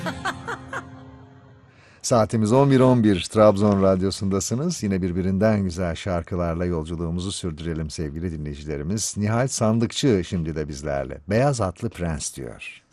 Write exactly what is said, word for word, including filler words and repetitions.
Saatimiz on bir on bir, Trabzon Radyosu'ndasınız. Yine birbirinden güzel şarkılarla yolculuğumuzu sürdürelim sevgili dinleyicilerimiz. Nihal Sandıkçı şimdi de bizlerle. Beyaz Atlı Prens diyor.